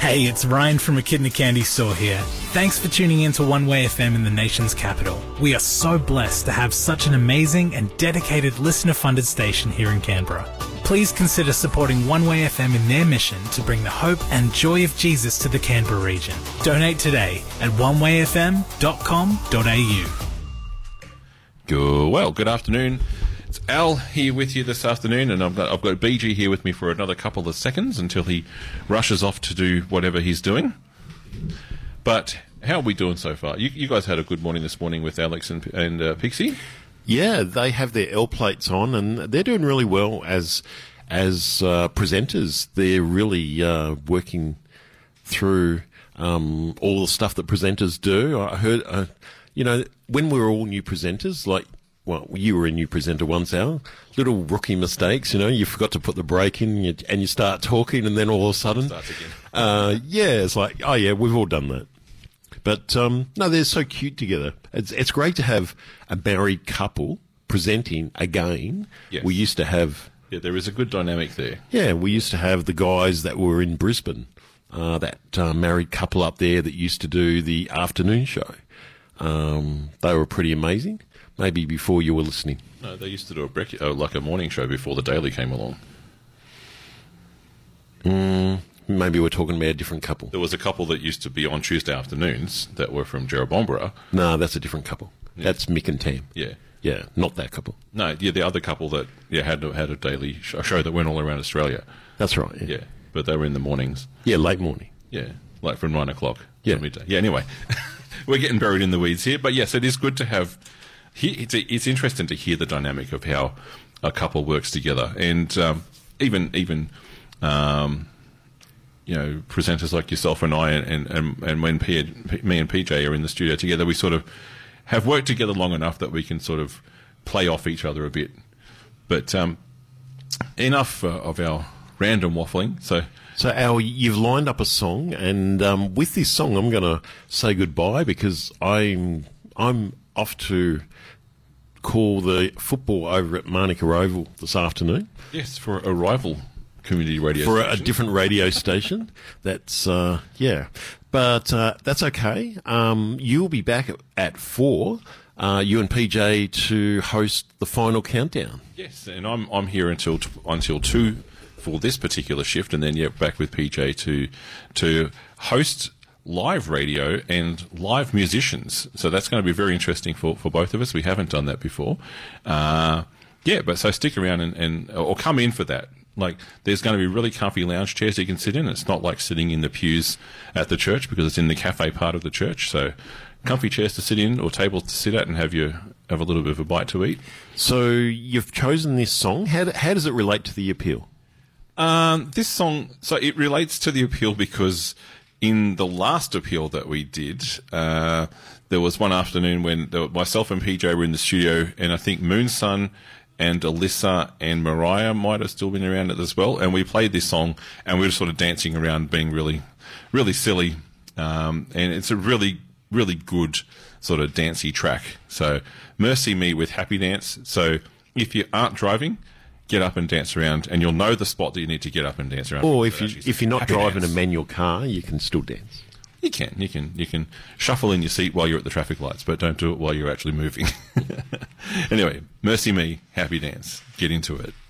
Hey, it's Ryan from Echidna Candy Store here. Thanks for tuning in to One Way FM in the nation's capital. We are so blessed to have such an amazing and dedicated listener-funded station here in Canberra. Please consider supporting One Way FM in their mission to bring the hope and joy of Jesus to the Canberra region. Donate today at onewayfm.com.au. Good afternoon. It's Al here with you this afternoon, and I've got BG here with me for another couple of seconds until he rushes off to do whatever he's doing. But how are we doing so far? You guys had a good morning this morning with Alex and Pixie? Yeah, they have their L plates on, and they're doing really well as presenters. They're really working through all the stuff that presenters do. I heard, when we were all new presenters, well, you were a new presenter once, Al. Little rookie mistakes, you forgot to put the break in and you start talking, and then all of a sudden... Starts again. It's like, oh yeah, we've all done that. But, no, they're so cute together. It's great to have a married couple presenting again. Yes. We used to have... Yeah, there is a good dynamic there. Yeah, we used to have the guys that were in Brisbane, that married couple up there that used to do the afternoon show. They were pretty amazing. Maybe before you were listening. No, they used to do a morning show before the Daily came along. Maybe we're talking about a different couple. There was a couple that used to be on Tuesday afternoons that were from Jerrabomberra. No, that's a different couple. Yeah. That's Mick and Tam. Yeah. Yeah, not that couple. No, yeah, the other couple that had a daily show that went all around Australia. That's right, Yeah, but they were in the mornings. Yeah, late morning. Yeah, like from 9 o'clock Yeah. to midday. Yeah, anyway, we're getting buried in the weeds here. But yes, it is good to have... It's interesting to hear the dynamic of how a couple works together. And even presenters like yourself and I, and when me and PJ are in the studio together, we sort of have worked together long enough that we can sort of play off each other a bit. But enough of our random waffling. So Al, you've lined up a song, and with this song, I'm going to say goodbye because I'm off to call the football over at Manuka Oval this afternoon. Yes, for a rival community radio for station. a different radio station. That's but that's okay. You'll be back at 4. You and PJ to host the final countdown. Yes, and I'm here until 2 for this particular shift, and then back with PJ to host live radio and live musicians. So that's going to be very interesting for both of us. We haven't done that before. But so stick around or come in for that. Like, there's going to be really comfy lounge chairs you can sit in. It's not like sitting in the pews at the church because it's in the cafe part of the church. So comfy chairs to sit in or tables to sit at and have a little bit of a bite to eat. So you've chosen this song. How does it relate to the appeal? This song, so it relates to the appeal because in the last appeal that we did, there was one afternoon when myself and PJ were in the studio, and I think Moonsun and Alyssa and Mariah might have still been around it as well, and we played this song, and we were sort of dancing around being really, really silly, and it's a really, really good sort of dancey track. So Mercy Me with Happy Dance. So if you aren't driving, get up and dance around, and you'll know the spot that you need to get up and dance around. Or if you're not driving dance. a manual car, you can still dance. You can shuffle in your seat while you're at the traffic lights, but don't do it while you're actually moving. Anyway, Mercy Me, Happy Dance. Get into it.